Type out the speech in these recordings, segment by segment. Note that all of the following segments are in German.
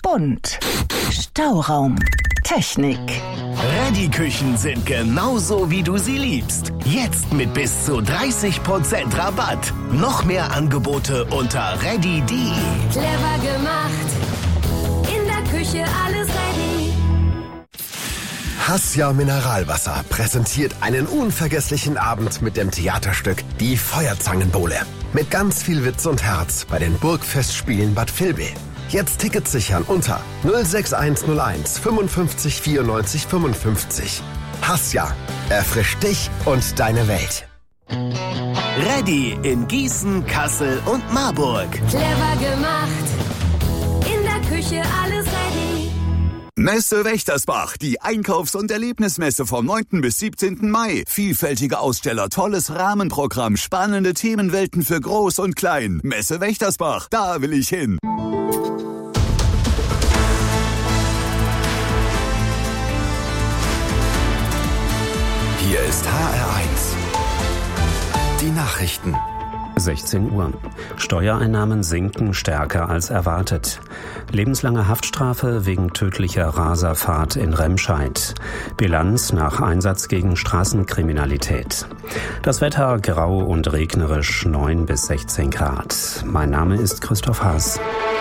bunt. Stauraum. Technik. Reddy-Küchen sind genauso, wie du sie liebst. Jetzt mit bis zu 30% Rabatt. Noch mehr Angebote unter reddy.de. Clever gemacht. In der Küche alles ready. Hassia Mineralwasser präsentiert einen unvergesslichen Abend mit dem Theaterstück Die Feuerzangenbowle. Mit ganz viel Witz und Herz bei den Burgfestspielen Bad Vilbel. Jetzt Tickets sichern unter 06101 55 94 55. Hassia, erfrischt dich und deine Welt. Reddy in Gießen, Kassel und Marburg. Clever gemacht. In der Küche alles ready. Messe Wächtersbach, die Einkaufs- und Erlebnismesse vom 9. bis 17. Mai. Vielfältige Aussteller, tolles Rahmenprogramm, spannende Themenwelten für Groß und Klein. Messe Wächtersbach, da will ich hin. Hier ist HR1. Die Nachrichten. 16 Uhr. Steuereinnahmen sinken stärker als erwartet. Lebenslange Haftstrafe wegen tödlicher Raserfahrt in Remscheid. Bilanz nach Einsatz gegen Straßenkriminalität. Das Wetter grau und regnerisch, 9 bis 16 Grad. Mein Name ist Christoph Haas.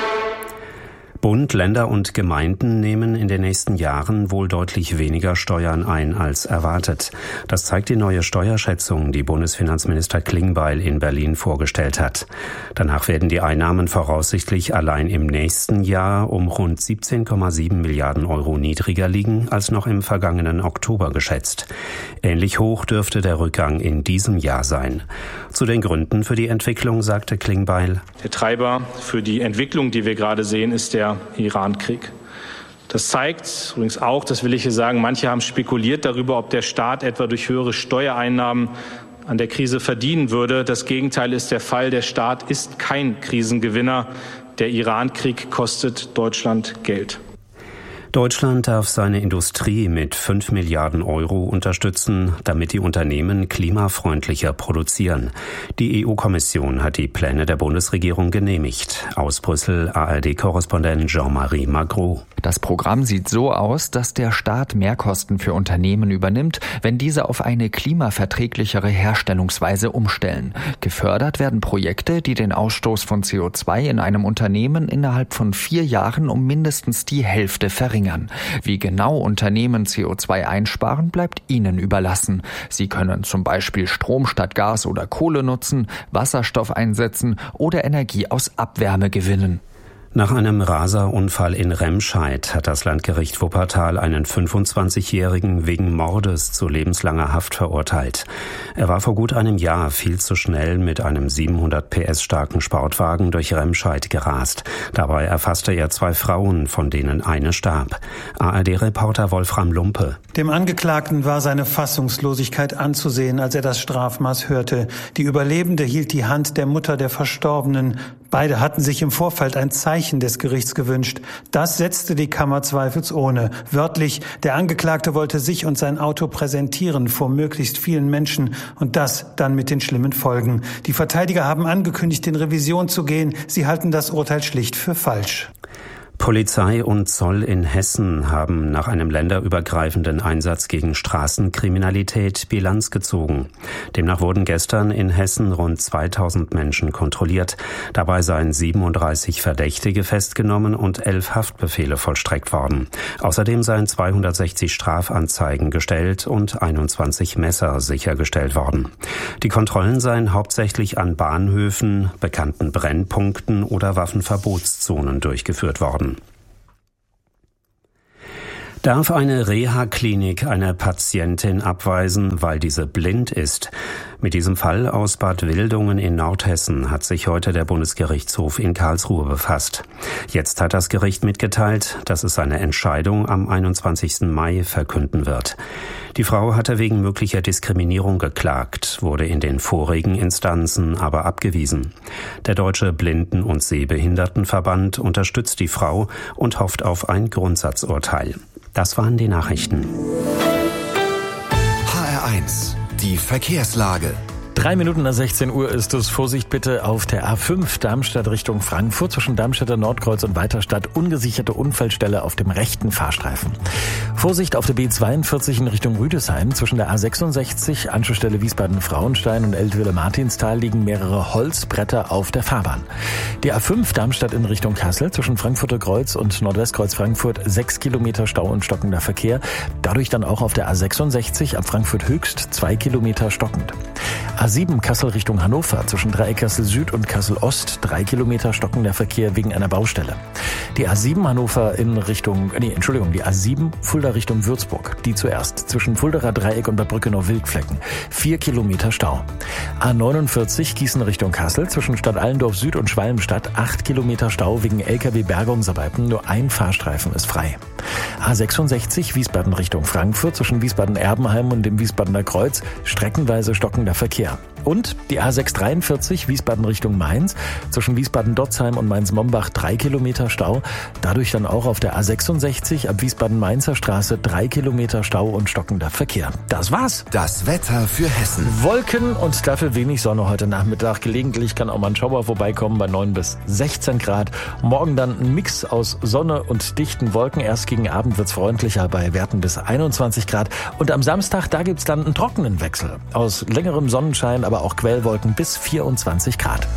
Bund, Länder und Gemeinden nehmen in den nächsten Jahren wohl deutlich weniger Steuern ein als erwartet. Das zeigt die neue Steuerschätzung, die Bundesfinanzminister Klingbeil in Berlin vorgestellt hat. Danach werden die Einnahmen voraussichtlich allein im nächsten Jahr um rund 17,7 Milliarden Euro niedriger liegen als noch im vergangenen Oktober geschätzt. Ähnlich hoch dürfte der Rückgang in diesem Jahr sein. Zu den Gründen für die Entwicklung sagte Klingbeil: Der Treiber für die Entwicklung, die wir gerade sehen, ist der Iran-Krieg. Das zeigt übrigens auch, das will ich hier sagen, manche haben spekuliert darüber, ob der Staat etwa durch höhere Steuereinnahmen an der Krise verdienen würde. Das Gegenteil ist der Fall. Der Staat ist kein Krisengewinner. Der Iran-Krieg kostet Deutschland Geld. Deutschland darf seine Industrie mit 5 Milliarden Euro unterstützen, damit die Unternehmen klimafreundlicher produzieren. Die EU-Kommission hat die Pläne der Bundesregierung genehmigt. Aus Brüssel ARD-Korrespondent Jean-Marie Magro. Das Programm sieht so aus, dass der Staat Mehrkosten für Unternehmen übernimmt, wenn diese auf eine klimaverträglichere Herstellungsweise umstellen. Gefördert werden Projekte, die den Ausstoß von CO2 in einem Unternehmen innerhalb von 4 Jahren um mindestens die Hälfte verringern. Wie genau Unternehmen CO2 einsparen, bleibt ihnen überlassen. Sie können zum Beispiel Strom statt Gas oder Kohle nutzen, Wasserstoff einsetzen oder Energie aus Abwärme gewinnen. Nach einem Raserunfall in Remscheid hat das Landgericht Wuppertal einen 25-Jährigen wegen Mordes zu lebenslanger Haft verurteilt. Er war vor gut einem Jahr viel zu schnell mit einem 700 PS starken Sportwagen durch Remscheid gerast. Dabei erfasste er 2 Frauen, von denen eine starb. ARD-Reporter Wolfram Lumpe. Dem Angeklagten war seine Fassungslosigkeit anzusehen, als er das Strafmaß hörte. Die Überlebende hielt die Hand der Mutter der Verstorbenen. Beide hatten sich im Vorfeld ein Zeichen des Gerichts gewünscht. Das setzte die Kammer zweifelsohne. Wörtlich, der Angeklagte wollte sich und sein Auto präsentieren vor möglichst vielen Menschen und das dann mit den schlimmen Folgen. Die Verteidiger haben angekündigt, in Revision zu gehen. Sie halten das Urteil schlicht für falsch. Polizei und Zoll in Hessen haben nach einem länderübergreifenden Einsatz gegen Straßenkriminalität Bilanz gezogen. Demnach wurden gestern in Hessen rund 2000 Menschen kontrolliert. Dabei seien 37 Verdächtige festgenommen und 11 Haftbefehle vollstreckt worden. Außerdem seien 260 Strafanzeigen gestellt und 21 Messer sichergestellt worden. Die Kontrollen seien hauptsächlich an Bahnhöfen, bekannten Brennpunkten oder Waffenverbotszonen durchgeführt worden. Darf eine Reha-Klinik eine Patientin abweisen, weil diese blind ist? Mit diesem Fall aus Bad Wildungen in Nordhessen hat sich heute der Bundesgerichtshof in Karlsruhe befasst. Jetzt hat das Gericht mitgeteilt, dass es seine Entscheidung am 21. Mai verkünden wird. Die Frau hatte wegen möglicher Diskriminierung geklagt, wurde in den vorigen Instanzen aber abgewiesen. Der Deutsche Blinden- und Sehbehindertenverband unterstützt die Frau und hofft auf ein Grundsatzurteil. Das waren die Nachrichten. HR1, die Verkehrslage. 16 Uhr ist es. Vorsicht bitte auf der A5 Darmstadt Richtung Frankfurt zwischen Darmstädter Nordkreuz und Weiterstadt. Ungesicherte Unfallstelle auf dem rechten Fahrstreifen. Vorsicht auf der B42 in Richtung Rüdesheim. Zwischen der A66 Anschlussstelle Wiesbaden-Frauenstein und Eltville-Martinstal liegen mehrere Holzbretter auf der Fahrbahn. Die A5 Darmstadt in Richtung Kassel zwischen Frankfurter Kreuz und Nordwestkreuz Frankfurt 6 Kilometer Stau und stockender Verkehr. Dadurch dann auch auf der A66 ab Frankfurt Höchst 2 Kilometer stockend. A7 Kassel Richtung Hannover zwischen Dreieck Kassel Süd und Kassel Ost 3 Kilometer stockender Verkehr wegen einer Baustelle. Die A7 Hannover in Richtung, die A7 Fulda Richtung Würzburg. Die zuerst zwischen Fuldaer Dreieck und Bad Brückenau-Wildflecken 4 Kilometer Stau. A49 Gießen Richtung Kassel zwischen Stadt Allendorf Süd und Schwalmstadt 8 Kilometer Stau wegen LKW-Bergungsarbeiten. Nur ein Fahrstreifen ist frei. A66 Wiesbaden Richtung Frankfurt zwischen Wiesbaden-Erbenheim und dem Wiesbadener Kreuz streckenweise stockender Verkehr. Und die A643 Wiesbaden Richtung Mainz zwischen Wiesbaden-Dotzheim und Mainz-Mombach 3 Kilometer Stau. Dadurch dann auch auf der A66 ab Wiesbaden-Mainzer Straße 3 Kilometer Stau und stockender Verkehr. Das war's. Das Wetter für Hessen. Wolken und dafür wenig Sonne heute Nachmittag. Gelegentlich kann auch mal ein Schauer vorbeikommen bei 9 bis 16 Grad. Morgen dann ein Mix aus Sonne und dichten Wolken. Erst gegen Abend wird's freundlicher bei Werten bis 21 Grad. Und am Samstag, da gibt's dann einen trockenen Wechsel. Aus längerem Sonnenschein, aber auch Quellwolken bis 24 Grad.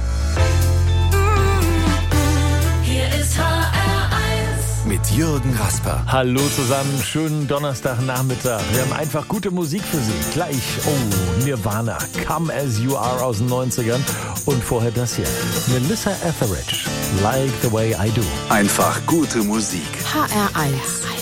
Hier ist HR1 mit Jürgen Rasper. Hallo zusammen, schönen Donnerstagnachmittag. Wir haben einfach gute Musik für Sie. Gleich, Nirvana, Come As You Are aus den 90ern. Und vorher das hier, Melissa Etheridge, Like the Way I Do. Einfach gute Musik. HR1